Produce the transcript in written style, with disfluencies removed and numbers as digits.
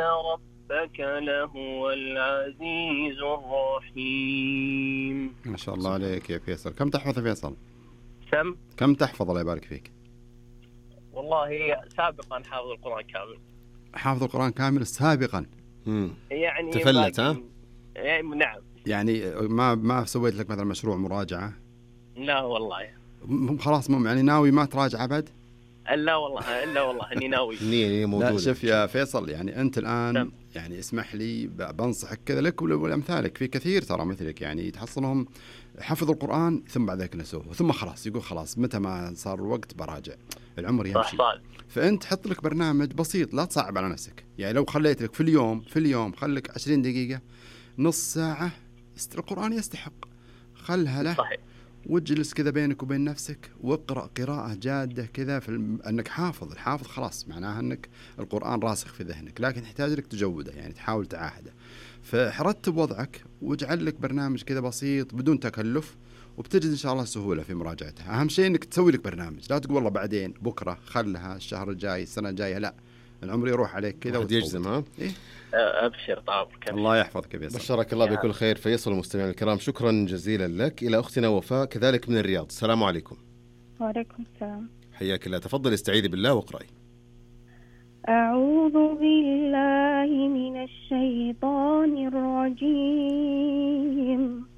ربك لهو العزيز الرحيم. ما شاء الله عليك يا فيصل. كم تحفظ يا فيصل؟ كم تحفظ الله يبارك فيك؟ والله سابقا حافظ القرآن كامل. حافظ القرآن كامل سابقا؟ يعني تفلت نعم. يعني ما سويت لك مثلا مشروع مراجعة؟ لا والله. خلاص يعني ناوي ما تراجع أبد؟ لا والله اني ناوي. النية موجودة. لا شوف يا فيصل، يعني أنت الآن يعني اسمح لي بنصحك كذا لك ولأمثالك في كثير ترى مثلك، يعني تحصلهم حفظوا القرآن ثم بعد ذلك نسوه ثم خلاص يقول خلاص متى ما صار الوقت براجع، العمر يمشي. فأنت حط لك برنامج بسيط، لا تصعب على نفسك. يعني لو خليت لك في اليوم خليك 20 دقيقة نص ساعة القرآن يستحق، خلها له. صحيح. واجلس كذا بينك وبين نفسك واقرأ قراءة جادة كذا أنك حافظ. الحافظ خلاص معناها أنك القرآن راسخ في ذهنك، لكن تحتاج لك تجوده، يعني تحاول تعاهده. فرتب وضعك واجعل لك برنامج كذا بسيط بدون تكلف، وبتجد إن شاء الله سهولة في مراجعتها. أهم شيء أنك تسوي لك برنامج، لا تقول والله بعدين بكرة، خلها الشهر الجاي السنة الجاية، لا، العمر يروح عليك كذا وتجزم. إيه؟ أبشر طابك. الله يحفظك يا فيصل. بشرك الله بكل خير فيصل. المستمعين الكرام شكرا جزيلا لك. إلى أختنا وفاء كذلك من الرياض. السلام عليكم. وعليكم السلام. حياك الله. تفضل استعيذي بالله واقرأي. أعوذ بالله من الشيطان الرجيم.